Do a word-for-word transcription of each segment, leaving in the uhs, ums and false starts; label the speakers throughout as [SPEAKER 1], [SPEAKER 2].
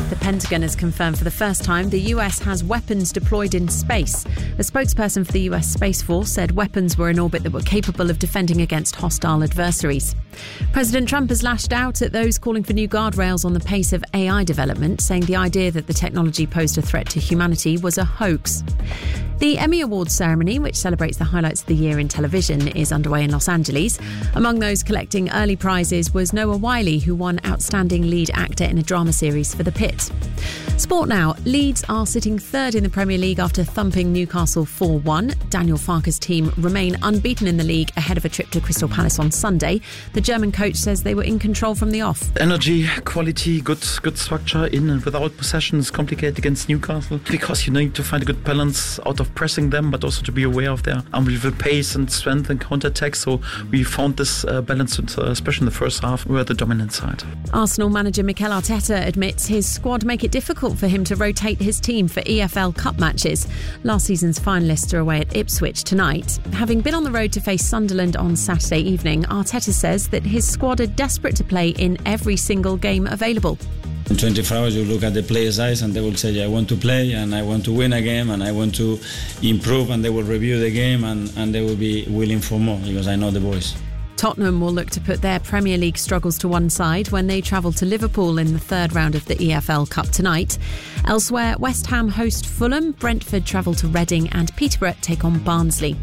[SPEAKER 1] The Pentagon has confirmed for the first time the U S has weapons deployed in space. A spokesperson for the U S Space Force said weapons were in orbit that were capable of defending against hostile adversaries. President Trump has lashed out at those calling for new guardrails on the pace of A I development, saying the idea that the technology posed a threat to humanity was a hoax. The Emmy Awards ceremony, which celebrates the highlights of the year in television, is underway in Los Angeles. Among those collecting early prizes was Noah Wyle, who won Outstanding Lead Actor in a Drama Series for The Pit. Sport now. Leeds are sitting third in the Premier League after thumping Newcastle four one. Daniel Farke's team remain unbeaten in the league ahead of a trip to Crystal Palace on Sunday. The German coach says they were in control from the off.
[SPEAKER 2] Energy, quality, good good structure in and without possession is complicated against Newcastle because you need to find a good balance out of pressing them, but also to be aware of their unbelievable pace and strength and counter-attack. So we found this uh, balance, uh, especially in the first half, we were the dominant side.
[SPEAKER 1] Arsenal manager Mikel Arteta admits his squad make it difficult for him to rotate his team for E F L Cup matches. Last season's finalists are away at Ipswich tonight. Having been on the road to face Sunderland on Saturday evening, Arteta says that his squad are desperate to play in every single game available.
[SPEAKER 3] In twenty-four hours you look at the players' eyes and they will say, I want to play and I want to win a game and I want to improve, and they will review the game and, and they will be willing for more because I know the boys.
[SPEAKER 1] Tottenham will look to put their Premier League struggles to one side when they travel to Liverpool in the third round of the E F L Cup tonight. Elsewhere, West Ham host Fulham, Brentford travel to Reading and Peterborough take on Barnsley.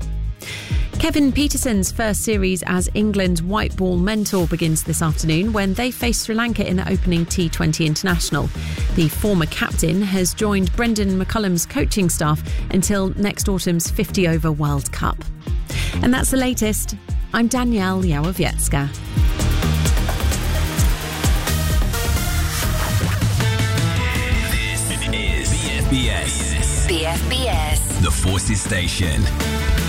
[SPEAKER 1] Kevin Peterson's first series as England's white ball mentor begins this afternoon when they face Sri Lanka in the opening T twenty International. The former captain has joined Brendan McCullum's coaching staff until next autumn's fifty over World Cup. And that's the latest. I'm Danielle Yałowiecka.
[SPEAKER 4] This is B F B S.
[SPEAKER 5] B F B S.
[SPEAKER 4] The Forces Station.